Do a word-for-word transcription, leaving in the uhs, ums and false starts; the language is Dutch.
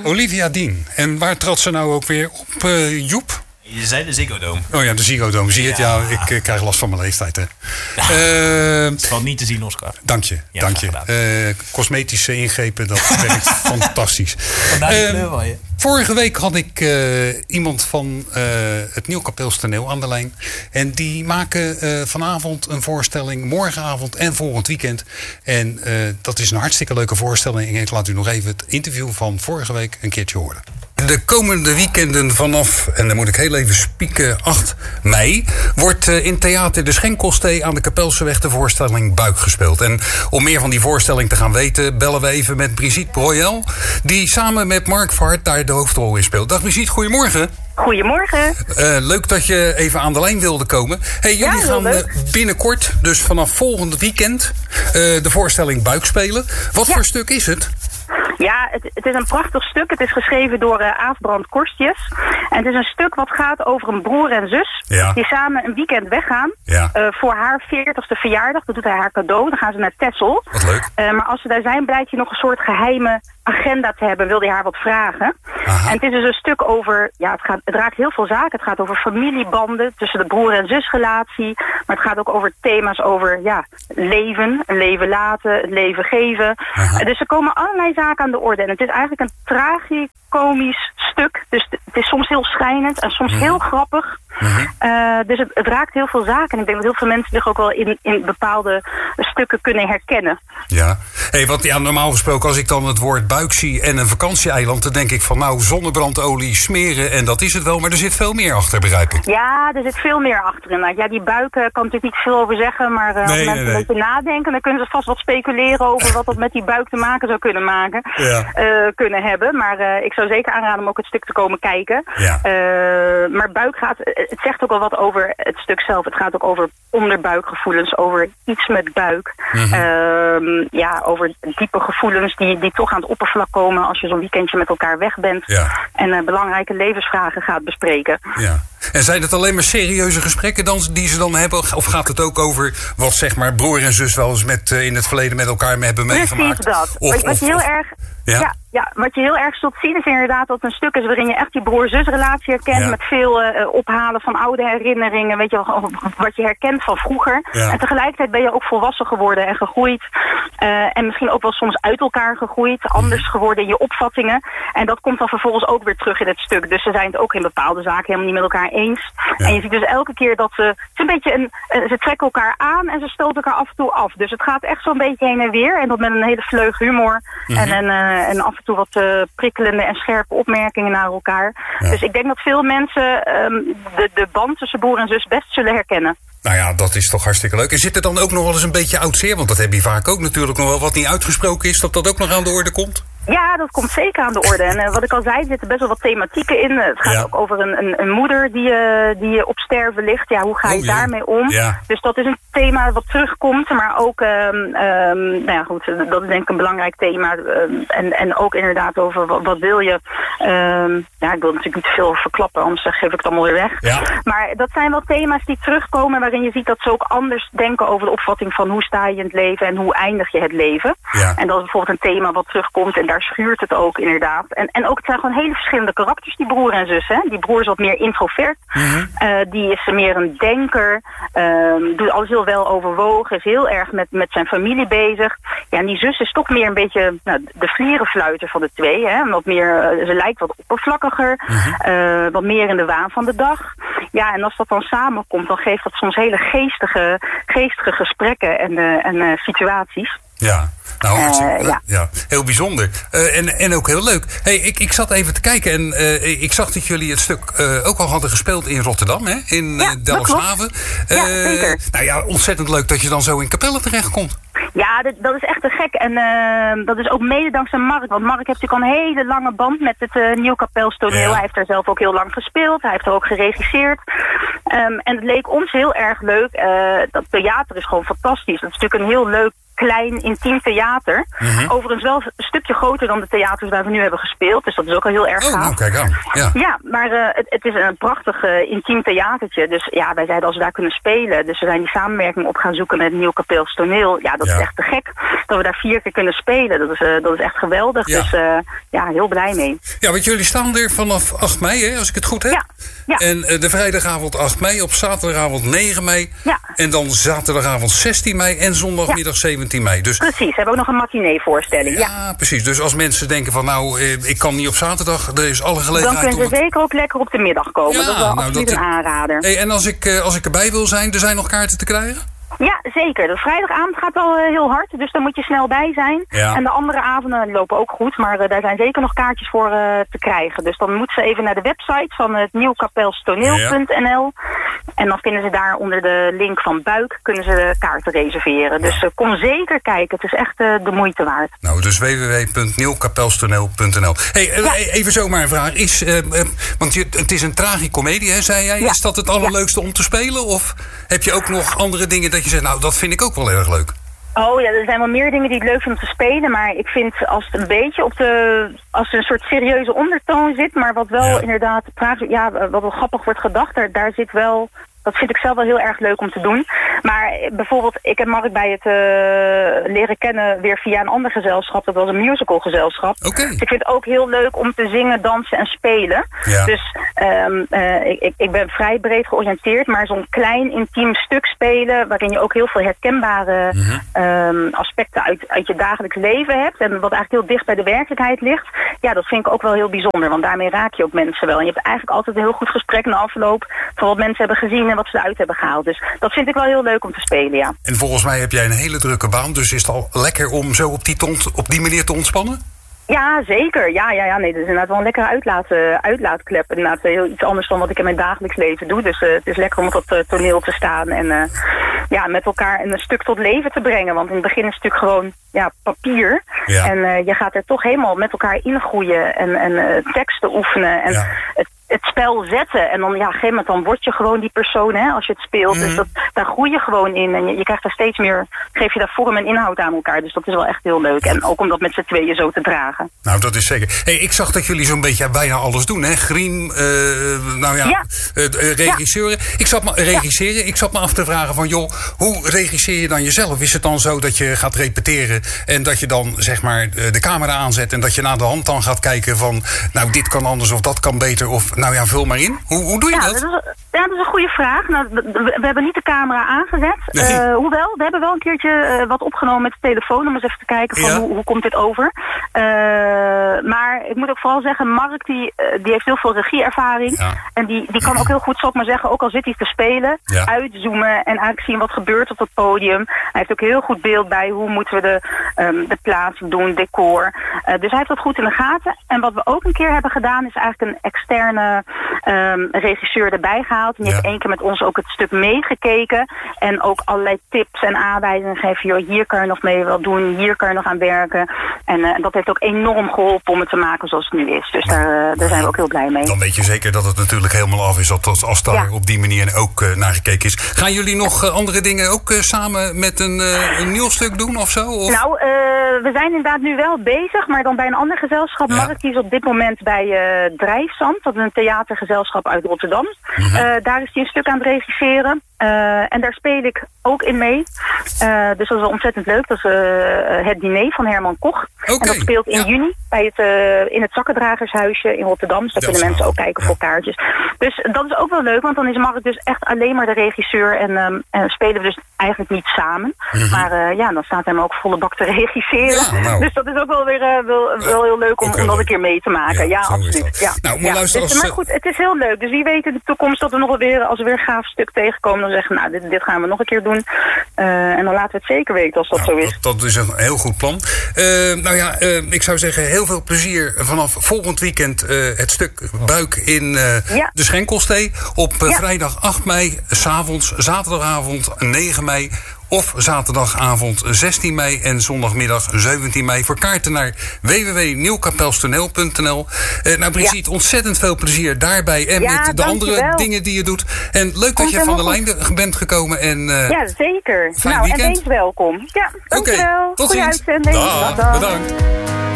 Olivia Dean. En waar trad ze nou ook weer op, uh, Joep? Je zei de Ziggo Dome. Oh ja, de Ziggo Dome. Zie je het? Ja, ik uh, krijg last van mijn leeftijd. Hè. Uh, het valt niet te zien, Oscar. Dank je. Ja, dank je. Uh, cosmetische ingrepen, dat werkt fantastisch. Vandaar die kleur van je. Vorige week had ik uh, iemand van uh, het Nieuw Kapeels Toneel aan de lijn. En die maken uh, vanavond een voorstelling, morgenavond en volgend weekend. En uh, dat is een hartstikke leuke voorstelling. En ik laat u nog even het interview van vorige week een keertje horen. De komende weekenden vanaf, en dan moet ik heel even spieken, acht mei... wordt uh, in Theater de Schenkostee aan de Kapelseweg de voorstelling Buik gespeeld. En om meer van die voorstelling te gaan weten, bellen we even met Brigitte Broyel, die samen met Mark Vaart daar de hoofdrol in speelt. Dag Brigitte, goedemorgen. Goedemorgen. Uh, leuk dat je even aan de lijn wilde komen. Hey, jullie ja, gaan uh, binnenkort, dus vanaf volgend weekend, uh, de voorstelling Buik spelen. Wat ja. voor stuk is het? Ja, het, het is een prachtig stuk. Het is geschreven door uh, Aafbrand Korstjes. En het is een stuk wat gaat over een broer en zus... Ja. die samen een weekend weggaan ja. uh, voor haar veertigste verjaardag. Dat doet hij haar cadeau. Dan gaan ze naar Texel. Wat leuk. Uh, maar als ze daar zijn, blijkt hij nog een soort geheime agenda te hebben. Wil hij haar wat vragen. Aha. En het is dus een stuk over... Ja, het, gaat, het raakt heel veel zaken. Het gaat over familiebanden tussen de broer- en zusrelatie. Maar het gaat ook over thema's over ja, leven. Een leven laten, het leven geven. Uh, dus er komen allerlei zaken aan de orde. En het is eigenlijk een tragicomisch stuk. Dus het is soms heel schrijnend en soms heel grappig. Mm-hmm. Uh, dus het, het raakt heel veel zaken. En ik denk dat heel veel mensen zich ook wel in, in bepaalde stukken kunnen herkennen. Ja, hey, want ja, normaal gesproken als ik dan het woord buik zie en een vakantieeiland, dan denk ik van nou zonnebrandolie smeren en dat is het wel. Maar er zit veel meer achter, begrijp ik. Ja, er zit veel meer achter inderdaad. Ja, die buik uh, kan natuurlijk niet veel over zeggen. Maar uh, nee, als mensen nee, nee. een beetje nadenken, dan kunnen ze vast wat speculeren over wat dat met die buik te maken zou kunnen maken. Ja. Uh, kunnen hebben. Maar uh, ik zou zeker aanraden om ook het stuk te komen kijken. Ja. Uh, maar buik gaat... Het zegt ook al wat over het stuk zelf. Het gaat ook over onderbuikgevoelens, over iets met buik. Mm-hmm. Uh, ja, over diepe gevoelens die, die toch aan het oppervlak komen als je zo'n weekendje met elkaar weg bent. Ja. En uh, belangrijke levensvragen gaat bespreken. Ja. En zijn het alleen maar serieuze gesprekken dan, die ze dan hebben? Of gaat het ook over wat zeg maar broer en zus wel eens met, uh, in het verleden met elkaar hebben meegemaakt? Precies dat. Of, wat, wat of, je heel of, erg... Ja? Ja, ja, wat je heel erg zult zien is inderdaad dat het een stuk is waarin je echt die broer-zus-relatie herkent. Ja. Met veel uh, ophalen van oude herinneringen, weet je, wat je herkent van vroeger. Ja. En tegelijkertijd ben je ook volwassen geworden en gegroeid. Uh, en misschien ook wel soms uit elkaar gegroeid, anders geworden in je opvattingen. En dat komt dan vervolgens ook weer terug in het stuk. Dus ze zijn het ook in bepaalde zaken helemaal niet met elkaar eens. Ja. En je ziet dus elke keer dat ze... Het is een beetje een, uh, ze trekken elkaar aan en ze stoten elkaar af en toe af. Dus het gaat echt zo'n beetje heen en weer. En dat met een hele vleug humor. Mm-hmm. En, en, uh, en af en toe wat uh, prikkelende en scherpe opmerkingen naar elkaar. Ja. Dus ik denk dat veel mensen um, de, de band tussen broer en zus best zullen herkennen. Nou ja, dat is toch hartstikke leuk. En zit er dan ook nog wel eens een beetje oud zeer? Want dat heb je vaak ook natuurlijk nog wel wat niet uitgesproken is. Dat dat ook nog aan de orde komt? Ja, dat komt zeker aan de orde. En uh, wat ik al zei, er zitten best wel wat thematieken in. Het gaat ja. ook over een, een, een moeder die, uh, die op sterven ligt. Ja, hoe ga je oh, daarmee om? Ja. Dus dat is een thema wat terugkomt. Maar ook, um, um, nou ja goed, dat is denk ik een belangrijk thema. Um, en, en ook inderdaad over wat, wat wil je. Um, ja, ik wil natuurlijk niet te veel verklappen, anders geef ik het allemaal weer weg. Ja. Maar dat zijn wel thema's die terugkomen waarin je ziet dat ze ook anders denken over de opvatting van hoe sta je in het leven en hoe eindig je het leven. Ja. En dat is bijvoorbeeld een thema wat terugkomt en daar schuurt het ook inderdaad. En, en ook het zijn gewoon hele verschillende karakters, die broer en zus. Hè? Die broer is wat meer introvert. Mm-hmm. Uh, die is meer een denker. Uh, doet alles heel wel overwogen. Is heel erg met, met zijn familie bezig. Ja, en die zus is toch meer een beetje nou, de vlierenfluiter van de twee. Hè? Wat meer, uh, ze lijkt wat oppervlakkiger. Mm-hmm. Uh, wat meer in de waan van de dag. Ja, en als dat dan samenkomt, dan geeft dat soms hele geestige, geestige gesprekken en, uh, en uh, situaties. Ja, nou hartstikke, uh, ja. ja, heel bijzonder. Uh, en, en ook heel leuk. Hey, ik, ik zat even te kijken en uh, ik zag dat jullie het stuk uh, ook al hadden gespeeld in Rotterdam, hè? In ja, uh, Delfshaven. Uh, ja, zeker. Nou ja, ontzettend leuk dat je dan zo in Capelle terechtkomt. Ja, dat, dat is echt te gek. En uh, dat is ook mede dankzij Mark. Want Mark heeft natuurlijk al een hele lange band met het uh, Nieuw Kapeels Toneel. Ja. Hij heeft daar zelf ook heel lang gespeeld. Hij heeft er ook geregisseerd. Um, en het leek ons heel erg leuk. Uh, dat theater is gewoon fantastisch. Het is natuurlijk een heel leuk klein, intiem theater. Mm-hmm. Overigens wel een stukje groter dan de theaters waar we nu hebben gespeeld. Dus dat is ook al heel erg oh, gaaf. Nou, kijk aan. Ja, ja maar uh, het, het is een prachtig uh, intiem theatertje. Dus ja, wij zeiden als we daar kunnen spelen. Dus we zijn die samenwerking op gaan zoeken met het Nieuw Kapeels Toneel. Ja, dat ja. is echt te gek. Dat we daar vier keer kunnen spelen. Dat is, uh, dat is echt geweldig. Ja. Dus uh, ja, heel blij mee. Ja, want jullie staan er vanaf acht mei, hè, als ik het goed heb. Ja. ja. En uh, de vrijdagavond acht mei, op zaterdagavond negen mei. Ja. En dan zaterdagavond zestien mei en zondagmiddag ja. zeventien mei. Dus... Precies, we hebben ook nog een matinee-voorstelling. Ja, ja, precies. Dus als mensen denken van nou, eh, ik kan niet op zaterdag, er is alle gelegenheid. Dan kunnen ze het... zeker ook lekker op de middag komen. Ja, dat is wel nou, absoluut dat... een aanrader. Hey, en als ik, uh, als ik erbij wil zijn, er zijn nog kaarten te krijgen? Ja, zeker. De vrijdagavond gaat al uh, heel hard, dus daar moet je snel bij zijn. Ja. En de andere avonden die lopen ook goed, maar uh, daar zijn zeker nog kaartjes voor uh, te krijgen. Dus dan moeten ze even naar de website van het nieuw kapeels toneel punt n l. Ja. En dan vinden ze daar onder de link van Buik, kunnen ze de kaarten reserveren. Dus uh, kom zeker kijken, het is echt uh, de moeite waard. Nou, dus w w w punt nieuw kapeels toneel punt n l. Hey, uh, ja. even zomaar een vraag. Is, uh, uh, want je, het is een tragicomedie, hè, zei jij. Ja. Is dat het allerleukste ja. om te spelen? Of heb je ook nog andere dingen dat je zegt, nou, dat vind ik ook wel erg leuk? Oh ja, er zijn wel meer dingen die het leuk zijn om te spelen. Maar ik vind als het een beetje op de... als er een soort serieuze ondertoon zit, maar wat wel ja. inderdaad... ja, wat wel grappig wordt gedacht, daar, daar zit wel... Dat vind ik zelf wel heel erg leuk om te doen. Maar bijvoorbeeld, ik heb Mark bij het uh, leren kennen weer via een ander gezelschap. Dat was een musicalgezelschap. Okay. Dus ik vind het ook heel leuk om te zingen, dansen en spelen. Ja. Dus um, uh, ik, ik ben vrij breed georiënteerd. Maar zo'n klein intiem stuk spelen, waarin je ook heel veel herkenbare mm-hmm. um, aspecten uit, uit je dagelijks leven hebt. En wat eigenlijk heel dicht bij de werkelijkheid ligt. Ja, dat vind ik ook wel heel bijzonder. Want daarmee raak je ook mensen wel. En je hebt eigenlijk altijd een heel goed gesprek na afloop van wat mensen hebben gezien en wat ze eruit hebben gehaald. Dus dat vind ik wel heel leuk om te spelen, ja. En volgens mij heb jij een hele drukke baan, dus is het al lekker om zo op die, tont, op die manier te ontspannen? Ja, zeker. Ja, ja, ja. Nee, dat is inderdaad wel een lekkere uitlaat, uh, uitlaatklep. Inderdaad heel iets anders dan wat ik in mijn dagelijks leven doe. Dus uh, het is lekker om op dat uh, toneel te staan en uh, ja, met elkaar een stuk tot leven te brengen. Want in het begin is het natuurlijk gewoon ja, papier. Ja. En uh, je gaat er toch helemaal met elkaar ingroeien en, en uh, teksten oefenen. En ja. het het spel zetten. En dan, ja, op een gegeven moment dan word je gewoon die persoon, hè, als je het speelt. Mm. Dus dat, daar groei je gewoon in. En je, je krijgt daar steeds meer, geef je daar vorm en inhoud aan elkaar. Dus dat is wel echt heel leuk. En ook om dat met z'n tweeën zo te dragen. Nou, dat is zeker. Hey, ik zag dat jullie zo'n beetje bijna alles doen, hè? Griem, uh, nou ja, ja. Uh, uh, regisseuren. Ja. Ik zat me, regisseren. Ja. Ik zat me af te vragen van, joh, hoe regisseer je dan jezelf? Is het dan zo dat je gaat repeteren en dat je dan, zeg maar, de camera aanzet en dat je naar de hand dan gaat kijken van, nou, dit kan anders of dat kan beter of nou ja, vul maar in. Hoe, hoe doe je ja, dat? dat is, ja, dat is een goede vraag. Nou, we, we hebben niet de camera aangezet. Nee. Uh, hoewel, we hebben wel een keertje uh, wat opgenomen met de telefoon om eens even te kijken van ja. hoe, hoe komt dit over. Uh, maar ik moet ook vooral zeggen, Mark die, uh, die heeft heel veel regieervaring. Ja. En die, die kan ook heel goed, zal ik maar zeggen, ook al zit hij te spelen, ja. uitzoomen en eigenlijk zien wat gebeurt op het podium. Hij heeft ook heel goed beeld bij hoe moeten we de, um, de plaats doen, decor. Uh, dus hij heeft dat goed in de gaten. En wat we ook een keer hebben gedaan is eigenlijk een externe um, regisseur erbij gehaald. En die ja. heeft één keer met ons ook het stuk meegekeken. En ook allerlei tips en aanwijzingen gegeven. Joh, hier kan je nog mee wat doen, hier kan je nog aan werken. En uh, dat heeft ook enorm geholpen om het te maken zoals het nu is. Dus daar, uh, daar zijn we ook heel blij mee. Dan weet je zeker dat het natuurlijk helemaal af is als, als daar ja. op die manier ook uh, naar gekeken is. Gaan jullie nog uh, andere dingen ook uh, samen met een, uh, een nieuw stuk doen of zo? Of? Nou, uh, we zijn inderdaad nu wel bezig, maar dan bij een ander gezelschap. Ja. Mark die is op dit moment bij uh, Drijfzand. Dat is een theatergezelschap uit Rotterdam. Mm-hmm. Uh, daar is hij een stuk aan het regisseren. Uh, en daar speel ik ook in mee. Uh, dus dat is wel ontzettend leuk. Dat is uh, het diner van Herman Koch. Okay. En dat speelt in ja. juni bij het, uh, in het Zakkendragershuisje in Rotterdam. Dus daar kunnen mensen ook kijken ja. voor kaartjes. Dus dat is ook wel leuk, want dan is Mark dus echt alleen maar de regisseur. En, um, en spelen we dus eigenlijk niet samen. Mm-hmm. Maar uh, ja, dan staat hij hem ook volle bak te regisseren. Ja, nou. Dus dat is ook wel weer uh, wel, wel heel leuk om, om dat een keer mee te maken. Ja, ja absoluut. Ja. Nou, maar, ja. luister, dus, als... maar goed, het is heel leuk. Dus wie weet in de toekomst dat we nog wel weer, als we weer een gaaf stuk tegenkomen, dan zeggen we, nou, dit, dit gaan we nog een keer doen. Uh, en dan laten we het zeker weten als dat nou, zo is. Dat, dat is een heel goed plan. Uh, nou ja, uh, ik zou zeggen, heel veel plezier vanaf volgend weekend uh, het stuk Buik in uh, ja. de Schenkelstee. Op uh, ja. vrijdag acht mei, 's avonds, zaterdagavond negen mei Of zaterdagavond zestien mei en zondagmiddag zeventien mei. Voor kaarten naar w w w punt nieuwkapelstoneel punt n l. Uh, nou, Brigitte, ja. ontzettend veel plezier daarbij. En ja, met de andere wel. dingen die je doet. En leuk Komt dat je van de lijn bent gekomen. En, uh, ja, zeker. Fijn nou, weekend. en wees welkom. Ja, dankjewel. Okay, tot Goeie ziens. uitzending. Dag, bedankt.